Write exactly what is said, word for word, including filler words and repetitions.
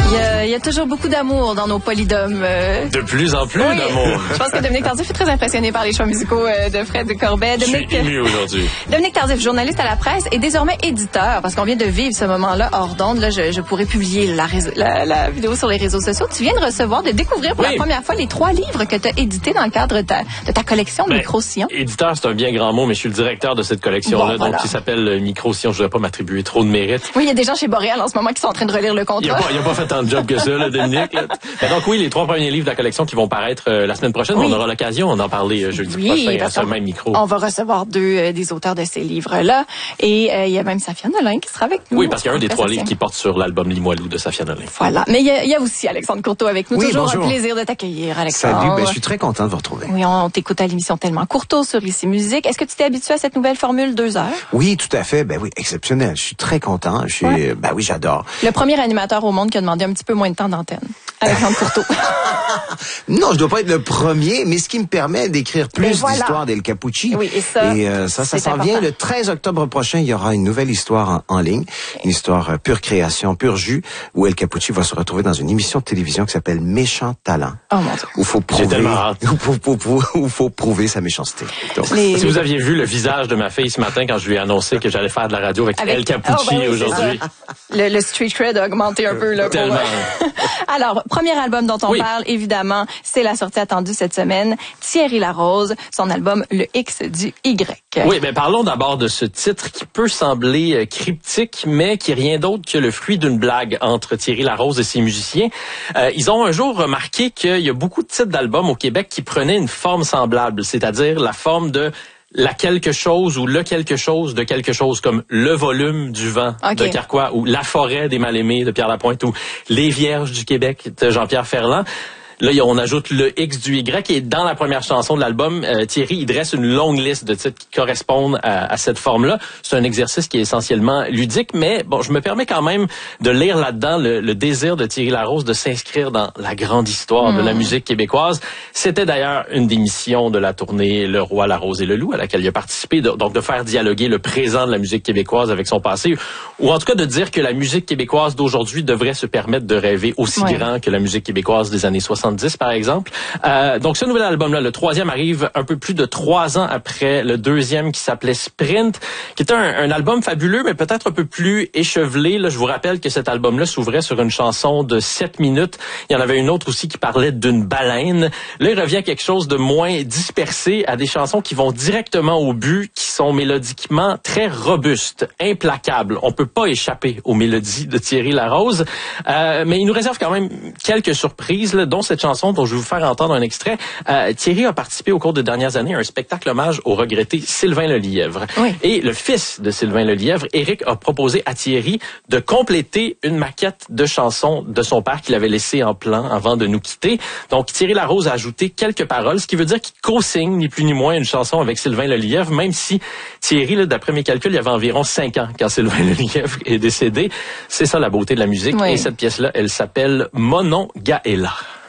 Il y a, il y a toujours beaucoup d'amour dans nos polydômes. Euh... De plus en plus oui. d'amour. Je pense que Dominique Tardif est très impressionné par les choix musicaux euh, de Fred Corbet. Dominique, Je suis ému aujourd'hui. Dominique Tardif, journaliste à la presse et désormais éditeur, parce qu'on vient de vivre ce moment-là hors d'onde. Là, je, je pourrais publier la, réseau, la, la vidéo sur les réseaux sociaux. Tu viens de recevoir, de découvrir pour oui. la première fois les trois livres que tu as édités dans le cadre de ta, de ta collection ben, Micro-Sillon. Éditeur, c'est un bien grand mot, mais je suis le directeur de cette collection-là, bon, voilà. donc qui s'appelle Micro-Sillon. Je ne voudrais pas m'attribuer trop de mérite. Oui, il y a des gens chez Boréal en ce moment qui sont en train de relire le contrat. Il n'a pas, pas fait tant de job que ça, là, Dominique. Là. Mais donc oui, les trois premiers livres de la collection qui vont paraître euh, la semaine prochaine, oui. on aura l'occasion d'en parler euh, jeudi oui, prochain à ce même micro. On va recevoir deux euh, des auteurs de ces livres-là. Et euh, il y a même Safia Nolin qui sera avec nous. Oui, parce qu'il y a un des trois livres qui porte sur l'album Limoilou de Safia Nolin. Voilà. Mais il y, y a aussi Alexandre Courteau avec nous. Oui, Toujours bonjour. un plaisir de t'accueillir, Alexandre. Salut, ben, je suis très content de vous retrouver. Oui, on, on t'écoute à l'émission Tellement Courteau sur Ici Musique. Est-ce que tu t'es habitué à cette nouvelle formule deux heures? Oui, tout à fait. Ben oui, exceptionnel. Je suis très content. Je suis, ouais. ben oui, j'adore. Le premier animateur au monde qui a demandé un petit peu moins de temps d'antenne. Alexandre Courteau. Non, je dois pas être le premier, mais ce qui me permet d'écrire plus voilà. d'histoires d'El Capucci. Oui, et ça, et euh, ça, ça s'en vient. Le treize octobre prochain, il y aura une nouvelle histoire en, en ligne, une histoire euh, pure création, pur jus, où El Capucci va se retrouver dans une émission de télévision qui s'appelle Méchant Talent. Oh mon Dieu. Où faut prouver, où faut, où, où faut prouver sa méchanceté. Donc, les, si les... vous aviez vu le visage de ma fille ce matin quand je lui ai annoncé que j'allais faire de la radio avec, avec... El Capucci oh, ben oui, aujourd'hui. Le, le street cred a augmenté un peu là. Tellement. Pour... Alors, premier album dont on oui. parle, évidemment, c'est la sortie attendue cette semaine. Thierry Larose, son album Le X du Y. Oui, ben parlons d'abord de ce titre qui peut sembler cryptique, mais qui est rien d'autre que le fruit d'une blague entre Thierry Larose et ses musiciens. Euh, ils ont un jour remarqué qu'il y a beaucoup de titres d'albums au Québec qui prenaient une forme semblable, c'est-à-dire la forme de la quelque chose ou le quelque chose de quelque chose, comme Le volume du vent okay. de Carquois ou La forêt des mal-aimés de Pierre Lapointe ou Les Vierges du Québec de Jean-Pierre Ferland. Là, on ajoute le X du Y et dans la première chanson de l'album, euh, Thierry, il dresse une longue liste de titres qui correspondent à, à cette forme-là. C'est un exercice qui est essentiellement ludique, mais bon, je me permets quand même de lire là-dedans le, le désir de Thierry Larose de s'inscrire dans la grande histoire mmh. de la musique québécoise. C'était d'ailleurs une des missions de la tournée Le Roi, la Rose et le Loup à laquelle il a participé, de, donc de faire dialoguer le présent de la musique québécoise avec son passé, ou en tout cas de dire que la musique québécoise d'aujourd'hui devrait se permettre de rêver aussi ouais. grand que la musique québécoise des années soixante-dix, par exemple. Euh, donc, ce nouvel album-là, le troisième, arrive un peu plus de trois ans après le deuxième qui s'appelait Sprint, qui est un, un album fabuleux, mais peut-être un peu plus échevelé. Là, je vous rappelle que cet album-là s'ouvrait sur une chanson de sept minutes. Il y en avait une autre aussi qui parlait d'une baleine. Là, il revient à quelque chose de moins dispersé, à des chansons qui vont directement au but, qui sont mélodiquement très robustes, implacables. On peut pas échapper aux mélodies de Thierry Larose, euh, mais il nous réserve quand même quelques surprises, là, dont cette chanson dont je vais vous faire entendre un extrait. Euh, Thierry a participé au cours des dernières années à un spectacle hommage au regretté Sylvain Lelièvre. Oui. Et le fils de Sylvain Lelièvre, Éric, a proposé à Thierry de compléter une maquette de chansons de son père qu'il avait laissé en plan avant de nous quitter. Donc Thierry Larose a ajouté quelques paroles, ce qui veut dire qu'il co-signe ni plus ni moins une chanson avec Sylvain Lelièvre, même si Thierry, là, d'après mes calculs, il y avait environ cinq ans quand Sylvain Lelièvre est décédé. C'est ça la beauté de la musique. Oui. Et cette pièce-là, elle s'appelle Monon Gaëla.